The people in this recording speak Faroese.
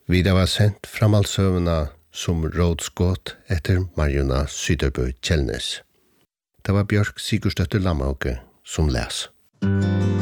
Vi var sendt framhaldsøvna som rådskått etter Marjona Syderbø Kjellnes. Det var Bjørk Sigurdsdøtter Lammauke som les.